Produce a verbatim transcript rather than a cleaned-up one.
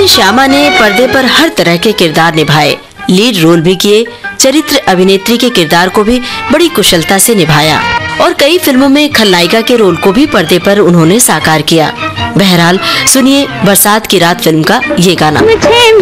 वहीं श्यामा ने पर्दे पर हर तरह के किरदार निभाए, लीड रोल भी किए, चरित्र अभिनेत्री के किरदार को भी बड़ी कुशलता से निभाया और कई फिल्मों में खलनायिका के रोल को भी पर्दे पर उन्होंने साकार किया। बहरहाल सुनिए बरसात की रात फिल्म का ये गाना। मुझे